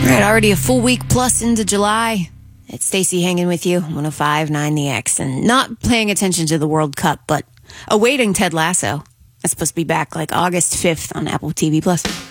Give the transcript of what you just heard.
right, already a full week plus into July. It's Stacey hanging with you, 105.9 The X, and not paying attention to the World Cup, but awaiting Ted Lasso. That's supposed to be back like August 5th on Apple TV+.